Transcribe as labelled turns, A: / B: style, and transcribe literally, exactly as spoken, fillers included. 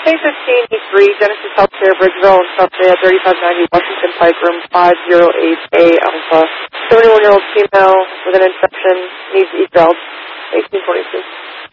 A: K fifteen E three, Genesis Healthcare, Bridgeville, and Southgate, thirty-five ninety Washington Pike, room five oh eight A Alpha. seventy-one-year-old female with an infection, needs E G R A L, eighteen twenty-two.